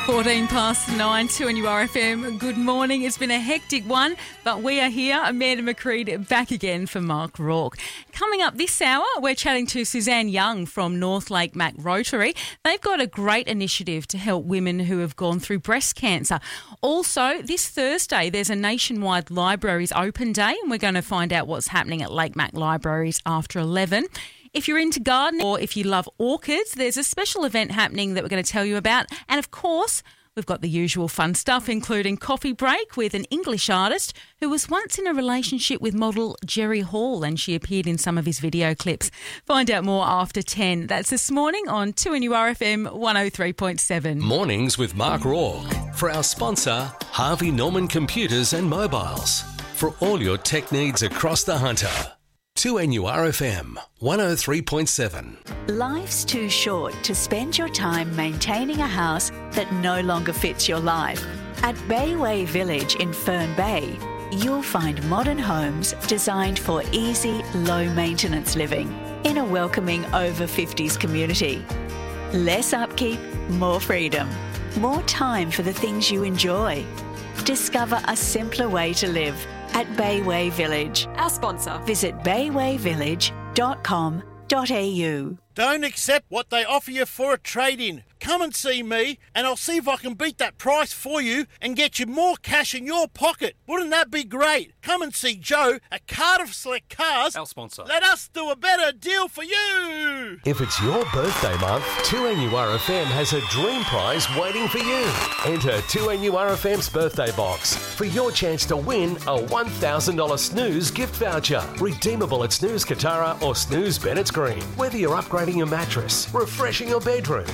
14 past 9, 2NURFM. Good morning. It's been a hectic one, but we are here. Amanda McCreed back again for Mark Rourke. Coming up this hour, we're chatting to Suzanne Young from North Lake Mac Rotary. They've got a great initiative to help women who have gone through breast cancer. Also, this Thursday, there's a nationwide libraries open day, and we're going to find out what's happening at Lake Mac Libraries after 11. If you're into gardening or if you love orchids, there's a special event happening that we're going to tell you about. And of course, we've got the usual fun stuff, including Coffee Break with an English artist who was once in a relationship with model Jerry Hall, and she appeared in some of his video clips. Find out more after 10. That's this morning on 2NURFM 103.7. Mornings with Mark Rourke. For our sponsor, Harvey Norman Computers and Mobiles. For all your tech needs across the Hunter. 2NURFM 103.7. Life's too short to spend your time maintaining a house that no longer fits your life. At Bayway Village in Fern Bay, you'll find modern homes designed for easy, low-maintenance living in a welcoming over-50s community. Less upkeep, more freedom, more time for the things you enjoy. Discover a simpler way to live at Bayway Village. Our sponsor. Visit baywayvillage.com.au. Don't accept what they offer you for a trade-in. Come and see me and I'll see if I can beat that price for you and get you more cash in your pocket. Wouldn't that be great? Come and see Joe at Cardiff Select Cars. Our sponsor. Let us do a better deal for you. If it's your birthday month, 2NURFM has a dream prize waiting for you. Enter 2NURFM's birthday box for your chance to win a $1,000 Snooze gift voucher. Redeemable at Snooze Katara or Snooze Bennett's Green. Whether you're upgrading your mattress, refreshing your bedroom,